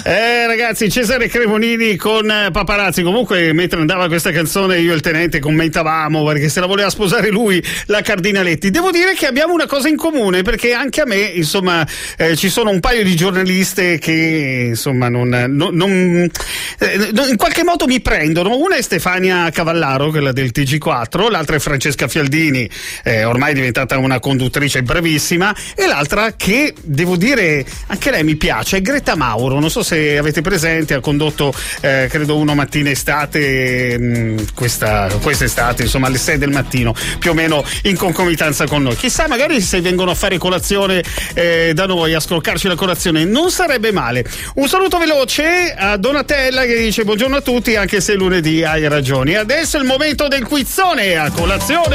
Ragazzi, Cesare Cremonini con Paparazzi. Comunque, mentre andava questa canzone, io e il tenente commentavamo perché se la voleva sposare lui, la Cardinaletti. Devo dire che abbiamo una cosa in comune, perché anche a me, insomma, ci sono un paio di giornaliste che, insomma, in qualche modo mi prendono. Una è Stefania Cavallaro, quella del TG4, l'altra è Francesca Fialdini, ormai è diventata una conduttrice bravissima, e l'altra che, devo dire, anche lei mi piace, è Greta Mauro. Non so se avete presente, ha condotto credo Uno Mattina Estate quest'estate, insomma alle 6 del mattino, più o meno in concomitanza con noi. Chissà, magari se vengono a fare colazione da noi, a scroccarci la colazione, non sarebbe male. Un saluto veloce a Donatella che dice buongiorno a tutti, anche se lunedì hai ragioni. Adesso è il momento del quizzone a colazione.